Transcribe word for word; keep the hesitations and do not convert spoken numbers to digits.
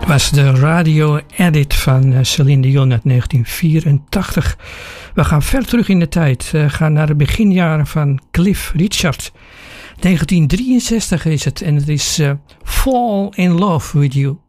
Het was de radio-edit van Celine Dion uit negentien vierentachtig. We gaan ver terug in de tijd. We gaan naar de beginjaren van Cliff Richard. negentien drieënzestig is het en het is uh, Fall in Love with You.